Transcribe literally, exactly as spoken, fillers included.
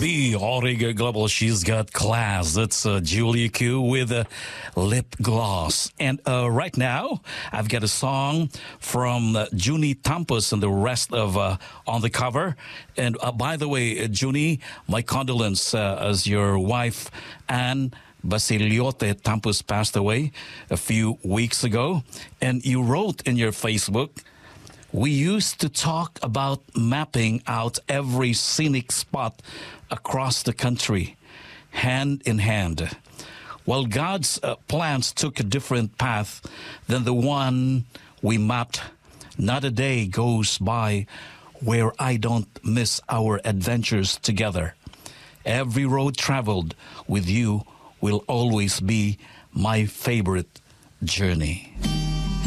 The Origa Global, she's got class. That's uh, Julia Q with a lip gloss. And uh, right now, I've got a song from uh, Junie Tampus and the rest of uh, On the Cover. And uh, by the way, uh, Junie, my condolence uh, as your wife, Anne Basiliote Tampus, passed away a few weeks ago. And you wrote in your Facebook, we used to talk about mapping out every scenic spot across the country, hand in hand. Well, God's uh, plans took a different path than the one we mapped. Not a day goes by where I don't miss our adventures together. Every road traveled with you will always be my favorite journey.